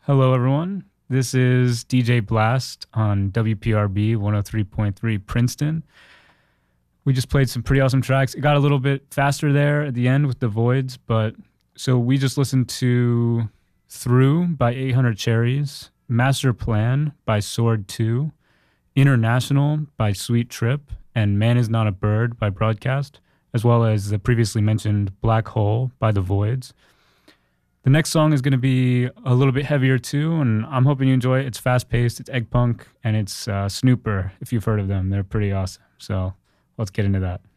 Hello, everyone. This is DJ Blast on WPRB 103.3 Princeton. We just played some pretty awesome tracks. It got a little bit faster there at the end with the voids, but so we just listened to Through by 800 Cherries, Master Plan by Sword 2, International by Sweet Trip, and Man Is Not a Bird by Broadcast, as well as the previously mentioned Black Hole by The Voids. The next song is going to be a little bit heavier too, and I'm hoping you enjoy it. It's fast-paced, it's egg punk, and it's Snooper, if you've heard of them. They're pretty awesome. So let's get into that.